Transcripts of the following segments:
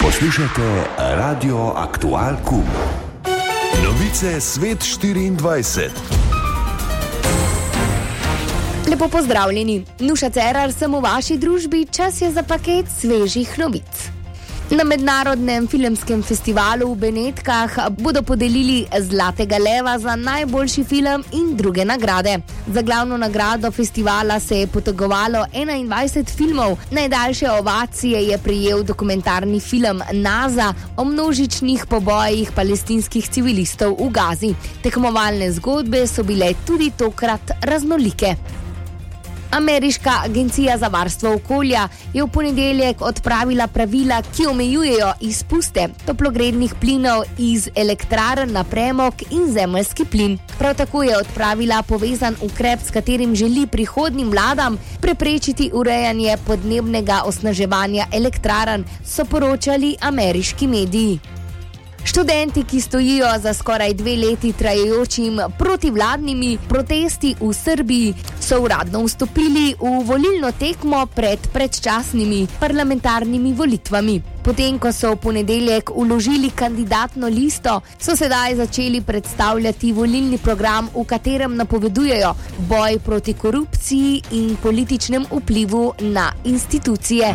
Poslušate Radio Aktual Q. Novice Svet 24. Lepo pozdravljeni. Nuša Cerar sem v vaši družbi, čas je za paket svežih novic. Na mednarodnem filmskem festivalu v Benetkah bodo podelili Zlatega leva za najboljši film in druge nagrade. Za glavno nagrado festivala se je potegovalo 21 filmov. Najdaljše ovacije je prejel dokumentarni film Naza o množičnih pobojih palestinskih civilistov v Gazi. Tekmovalne zgodbe so bile tudi tokrat raznolike. Ameriška agencija za varstvo okolja je v ponedeljek odpravila pravila, ki omejujejo izpuste toplogrednih plinov iz elektrarn na premog in zemeljski plin. Prav tako je odpravila povezan ukrep, s katerim želi prihodnjim vladam preprečiti urejanje podnebnega osnaževanja elektrarn, so poročali ameriški mediji. Študenti, ki stojijo za skoraj 2 leti trajajočim protivladnimi protesti v Srbiji, so uradno vstopili v volilno tekmo pred predčasnimi parlamentarnimi volitvami. Potem, ko so v ponedeljek vložili kandidatno listo, so sedaj začeli predstavljati volilni program, v katerem napovedujejo boj proti korupciji in političnem vplivu na institucije.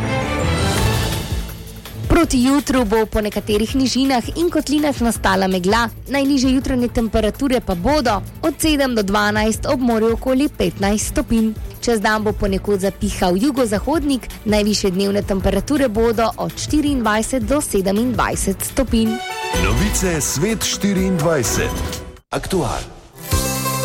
Proti jutru bo po nekaterih nižinah in kotlinah nastala megla, najnižje jutranje temperature pa bodo od 7 do 12, ob morju okoli 15 stopinj. Čez dan bo ponekod zapihal jugozahodnik, najvišje dnevne temperature bodo od 24 do 27 stopinj. Novice Svet 24. Aktual.